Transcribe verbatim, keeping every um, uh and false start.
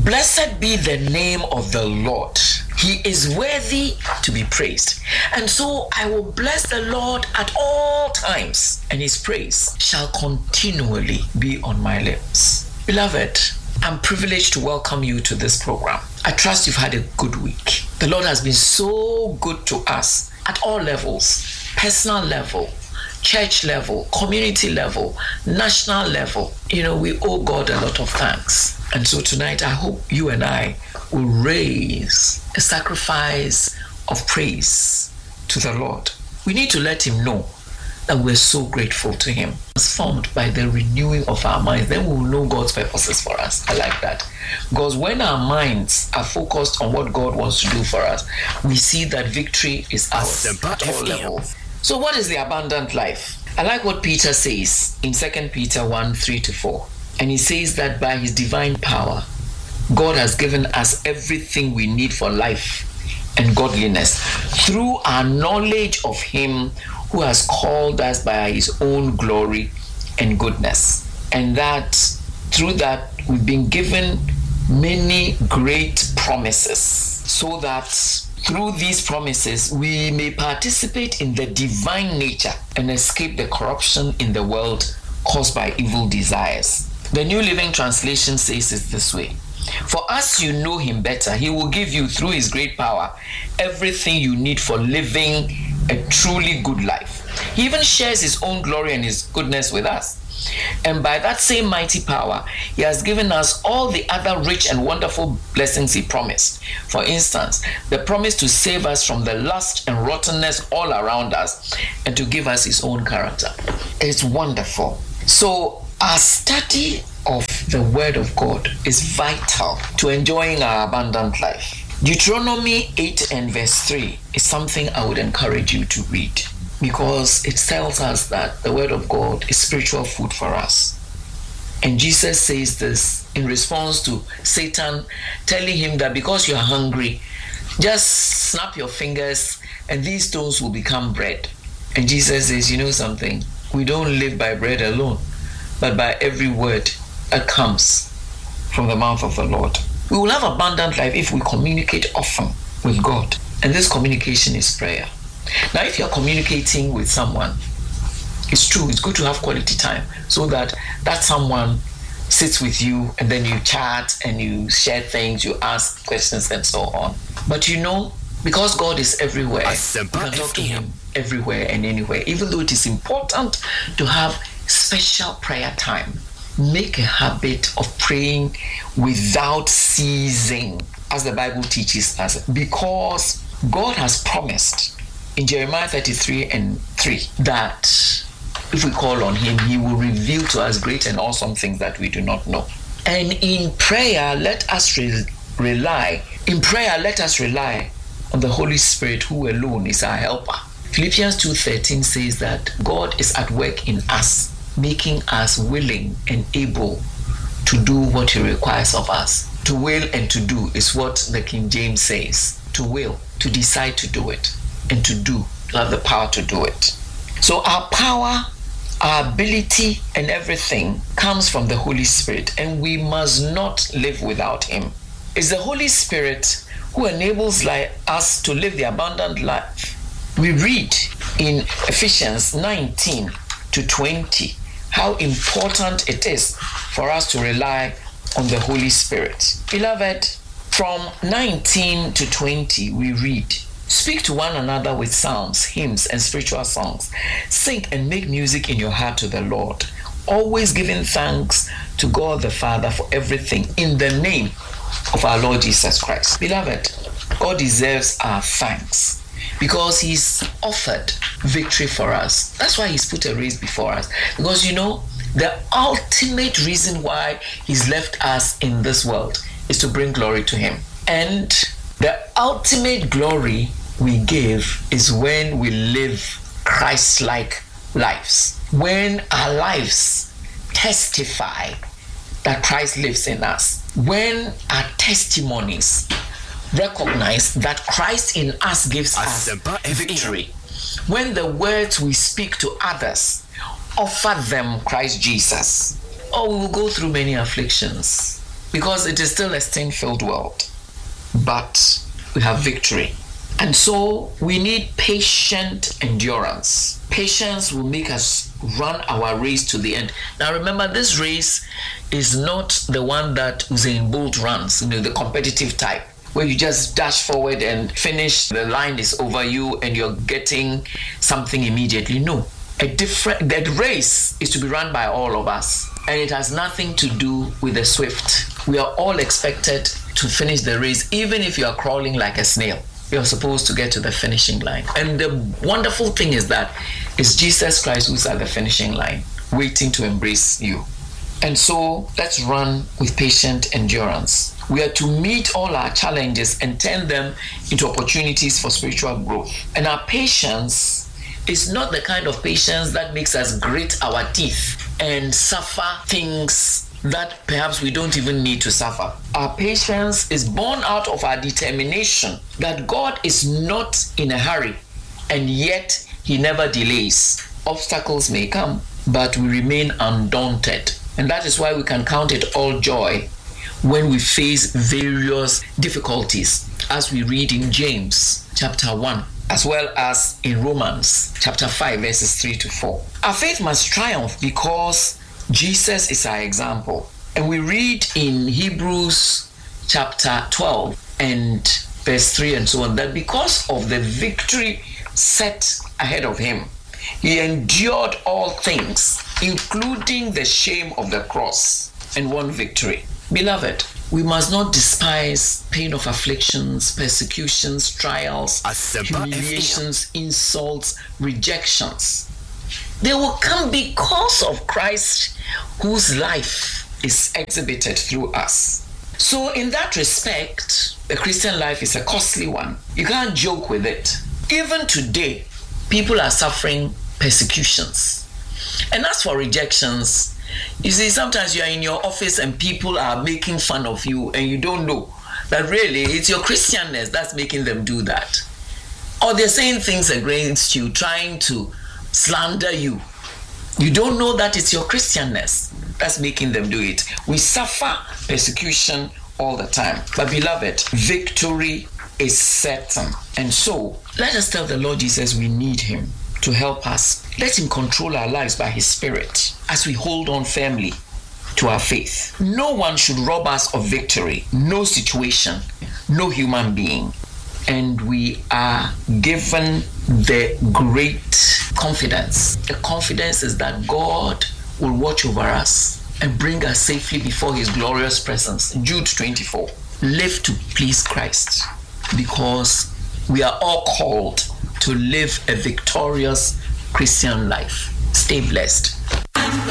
Blessed be the name of the Lord. He is worthy to be praised. And so I will bless the Lord at all times, and his praise shall continually be on my lips. Beloved, I'm privileged to welcome you to this program. I trust you've had a good week. The Lord has been so good to us at all levels, personal level, church level, community level, national level. You know, we owe God a lot of thanks. And so tonight, I hope you and I will raise a sacrifice of praise to the Lord. We need to let him know that we're so grateful to him. Transformed by the renewing of our minds, then we will know God's purposes for us. I like that. Because when our minds are focused on what God wants to do for us, we see that victory is ours at all levels. So what is the abundant life? I like what Peter says in Second Peter one, three to four. And he says that by his divine power, God has given us everything we need for life and godliness through our knowledge of him who has called us by his own glory and goodness. And that through that we've been given many great promises, so that through these promises we may participate in the divine nature and escape the corruption in the world caused by evil desires. The New Living Translation says it this way: for as you know him better, he will give you through his great power everything you need for living a truly good life. He even shares his own glory and his goodness with us. And by that same mighty power, he has given us all the other rich and wonderful blessings he promised. For instance, the promise to save us from the lust and rottenness all around us and to give us his own character. It's wonderful. So our study of the Word of God is vital to enjoying our abundant life. Deuteronomy eight and verse three is something I would encourage you to read, because it tells us that the Word of God is spiritual food for us. And Jesus says this in response to Satan telling him that because you are hungry, just snap your fingers and these stones will become bread. And Jesus says, you know something? We don't live by bread alone, but by every word that comes from the mouth of the Lord. We will have abundant life if we communicate often with God. And this communication is prayer. Now, if you're communicating with someone, it's true, it's good to have quality time so that that someone sits with you and then you chat and you share things, you ask questions and so on. But you know, because God is everywhere, you can talk to him everywhere and anywhere. Even though it is important to have special prayer time, make a habit of praying without ceasing, as the Bible teaches us, because God has promised in Jeremiah thirty-three and three that if we call on him, he will reveal to us great and awesome things that we do not know. And in prayer, let us re- rely, in prayer, let us rely on the Holy Spirit, who alone is our helper. Philippians two thirteen says that God is at work in us, making us willing and able to do what he requires of us. To will and to do is what the King James says. To will, to decide to do it, and to do, to have the power to do it. So our power, our ability, and everything comes from the Holy Spirit, and we must not live without him. It's the Holy Spirit who enables like us to live the abundant life. We read in Ephesians nineteen to twenty how important it is for us to rely on the Holy Spirit. Beloved, from nineteen to twenty we read, speak to one another with psalms, hymns, and spiritual songs. Sing and make music in your heart to the Lord, always giving thanks to God the Father for everything in the name of our Lord Jesus Christ. Beloved, God deserves our thanks because he's offered victory for us. That's why he's put a race before us. Because you know, the ultimate reason why he's left us in this world is to bring glory to him. And the ultimate glory we give is when we live Christ-like lives. When our lives testify that Christ lives in us. When our testimonies recognize that Christ in us gives us victory. When the words we speak to others offer them Christ Jesus. Oh, we will go through many afflictions. because it is still a sin-filled world. But we have victory. And so we need patient endurance. Patience will make us run our race to the end. Now remember, this race is not the one that Usain Bolt runs, you know, the competitive type, where you just dash forward and finish, the line is over you and you're getting something immediately. No. A different, that race is to be run by all of us. And it has nothing to do with the swift. We are all expected to finish the race, even if you are crawling like a snail. You're supposed to get to the finishing line. And the wonderful thing is that it's Jesus Christ who's at the finishing line, waiting to embrace you. And so let's run with patient endurance. We are to meet all our challenges and turn them into opportunities for spiritual growth. And our patience is not the kind of patience that makes us grit our teeth and suffer things that perhaps we don't even need to suffer. Our patience is born out of our determination that God is not in a hurry, and yet He never delays. Obstacles may come, but we remain undaunted. And that is why we can count it all joy when we face various difficulties, as we read in James chapter one, as well as in Romans chapter five, verses three to four. Our faith must triumph because Jesus is our example. And we read in Hebrews chapter twelve and verse three and so on, that because of the victory set ahead of him, he endured all things, including the shame of the cross, and won victory. Beloved, we must not despise pain of afflictions, persecutions, trials, humiliations, insults, rejections. They will come because of Christ, whose life is exhibited through us. So in that respect, the Christian life is a costly one. You can't joke with it. Even today, people are suffering persecutions. And as for rejections, you see, sometimes you are in your office and people are making fun of you and you don't know that really it's your Christianness that's making them do that. Or they're saying things against you, trying to slander you. You don't know that it's your Christianness that's making them do it. We suffer persecution all the time. But beloved, victory is certain. And so, let us tell the Lord Jesus we need him to help us. Let him control our lives by his Spirit as we hold on firmly to our faith. No one should rob us of victory. No situation, no human being. And we are given the great confidence. The confidence is that God will watch over us and bring us safely before his glorious presence. Jude twenty-four. Live to please Christ, because we are all called to live a victorious Christian life. Stay blessed.